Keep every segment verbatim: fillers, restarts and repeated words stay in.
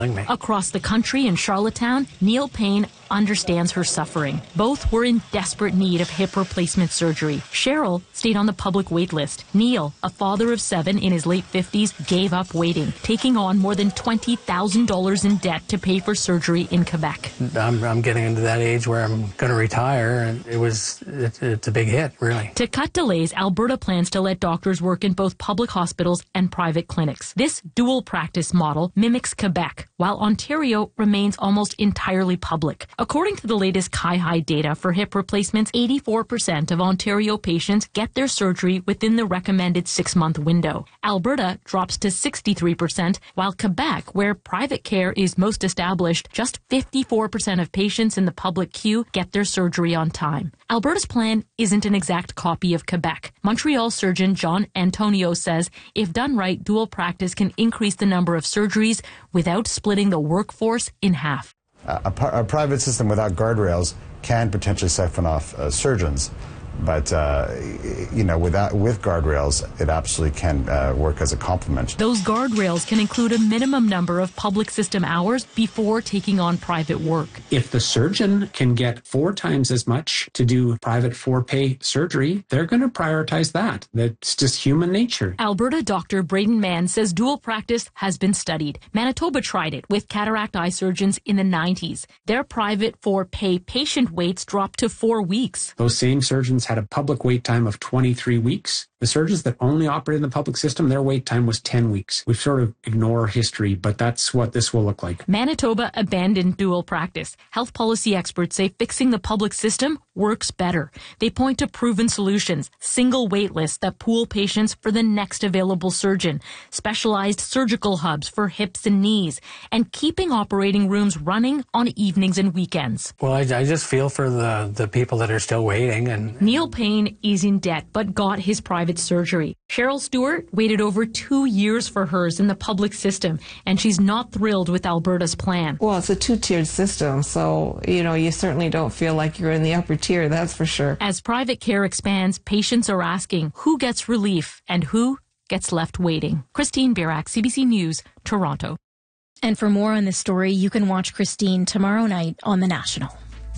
Across the country in Charlottetown, Neil Payne understands her suffering. Both were in desperate need of hip replacement surgery. Cheryl stayed on the public wait list. Neil, a father of seven in his late fifties, gave up waiting, taking on more than twenty thousand dollars in debt to pay for surgery in Quebec. I'm, I'm getting into that age where I'm going to retire, and it was it, it's a big hit, really. To cut delays, Alberta plans to let doctors work in both public hospitals and private clinics. This dual practice model mimics Quebec, while Ontario remains almost entirely public. According to the latest C I H I data for hip replacements, eighty-four percent of Ontario patients get their surgery within the recommended six-month window. Alberta drops to sixty-three percent, while Quebec, where private care is most established, just fifty-four percent of patients in the public queue get their surgery on time. Alberta's plan isn't an exact copy of Quebec. Montreal surgeon John Antonio says if done right, dual practice can increase the number of surgeries without splitting the workforce in half. Uh, a, a private system without guardrails can potentially siphon off uh, surgeons. But, uh, you know, without, with guardrails, it absolutely can uh, work as a complement. Those guardrails can include a minimum number of public system hours before taking on private work. If the surgeon can get four times as much to do private for-pay surgery, they're going to prioritize that. That's just human nature. Alberta doctor Braden Mann says dual practice has been studied. Manitoba tried it with cataract eye surgeons in the nineties. Their private for-pay patient waits dropped to four weeks. Those same surgeons had a public wait time of twenty-three weeks. The surgeons that only operate in the public system, their wait time was ten weeks. We sort of ignore history, but that's what this will look like. Manitoba abandoned dual practice. Health policy experts say fixing the public system works better. They point to proven solutions, single wait lists that pool patients for the next available surgeon, specialized surgical hubs for hips and knees, and keeping operating rooms running on evenings and weekends. Well, I, I just feel for the, the people that are still waiting. And Neil Payne is in debt, but got his private surgery. Cheryl Stewart waited over two years for hers in the public system, and she's not thrilled with Alberta's plan. Well, it's a two-tiered system, so, you know, you certainly don't feel like you're in the upper tier, that's for sure. As private care expands, patients are asking who gets relief and who gets left waiting. Christine Birak, C B C News, Toronto. And for more on this story, you can watch Christine tomorrow night on The National.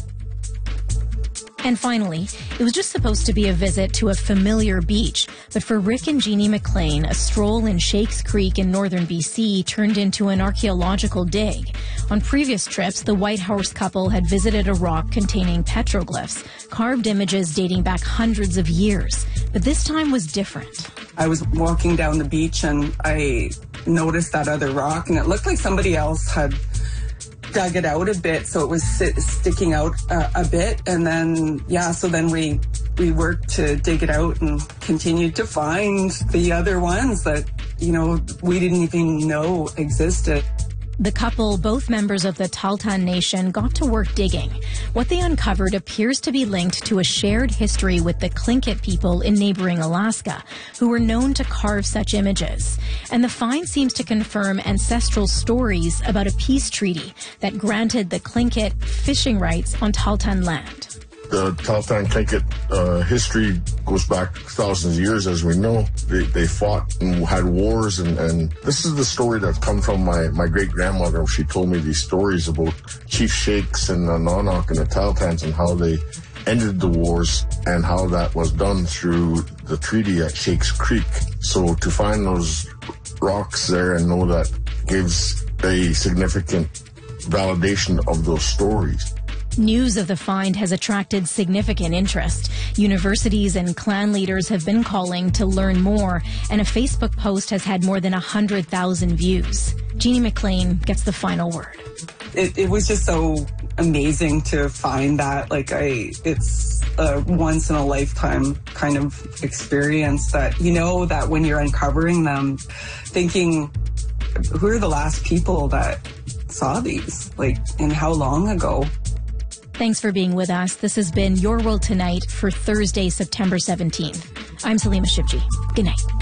And finally, it was just supposed to be a visit to a familiar beach, but for Rick and Jeannie McLean, a stroll in Shakes Creek in northern B C turned into an archaeological dig. On previous trips, the White Horse couple had visited a rock containing petroglyphs, carved images dating back hundreds of years. But this time was different. I was walking down the beach and I noticed that other rock, and it looked like somebody else had dug it out a bit, so it was sit, sticking out uh, a bit, and then yeah so then we we worked to dig it out and continued to find the other ones that, you know, we didn't even know existed. The couple, both members of the Tahltan Nation, got to work digging. What they uncovered appears to be linked to a shared history with the Tlingit people in neighboring Alaska, who were known to carve such images. And the find seems to confirm ancestral stories about a peace treaty that granted the Tlingit fishing rights on Tahltan land. The Tahltan Tlingit uh, history goes back thousands of years, as we know. They, they fought and had wars, and, and this is the story that come from my, my great-grandmother. She told me these stories about Chief Shakes and the Nanak and the Tahltans and how they ended the wars and how that was done through the treaty at Shakes Creek. So to find those rocks there and know that gives a significant validation of those stories. News of the find has attracted significant interest. Universities and clan leaders have been calling to learn more, and a Facebook post has had more than one hundred thousand views. Jeannie McLean gets the final word. It, it was just so amazing to find that. Like, I, it's a once-in-a-lifetime kind of experience that, you know, that when you're uncovering them, thinking, who are the last people that saw these? Like, and how long ago? Thanks for being with us. This has been Your World Tonight for Thursday, September seventeenth. I'm Salima Shivji. Good night.